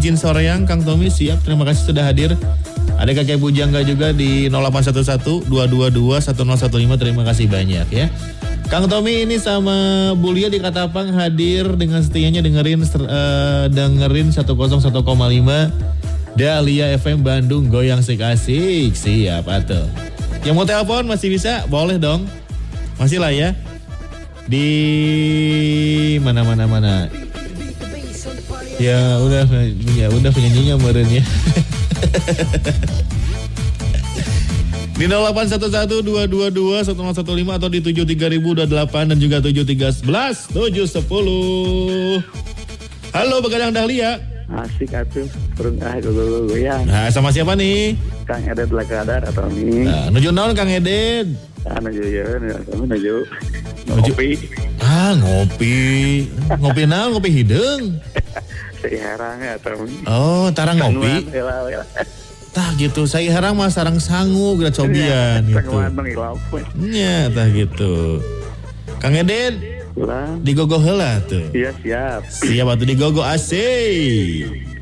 Jin Soreang, Kang Tommy siap, terima kasih sudah hadir. Ada kakek Bujangga juga di 0811-222-1015, terima kasih banyak ya. Kang Tommy ini sama Bulia di Katapang hadir dengan setianya dengerin 101,5 Dahlia FM Bandung, goyang asik. Siap atuh. Yang mau telepon masih bisa? Boleh dong. Masih lah ya. Di mana. Ya udah penyanyinya meureun ya. Di 0811-222-1015 atau di 73028 dan juga 7311710. Halo Begadang Dahlia. Asik atuh, burung goyang. Nah, sama siapa nih? Kang Edet Lakadar atau nih? Nah, nuju naon Kang Edet? Nuju ngopi. Ngopi. Ngopi naon? Ngopi hideung. Seherang atau Oh, tarang ngopi. Tah gitu, saya herang mah sarang sangu geura cobian gitu. Nya tah gitu. Kang Edet, digogo heula tuh. Iya siap. Siap atuh digogo asik.